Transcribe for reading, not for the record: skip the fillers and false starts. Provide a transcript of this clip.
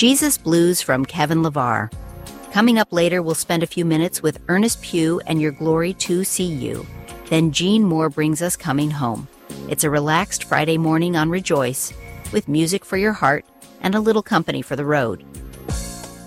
Jesus Blues from Kevin LeVar. Coming up later, we'll spend a few minutes with Ernest Pugh and Your Glory to See You. Then Gene Moore brings us Coming Home. It's a relaxed Friday morning on Rejoice, with music for your heart and a little company for the road.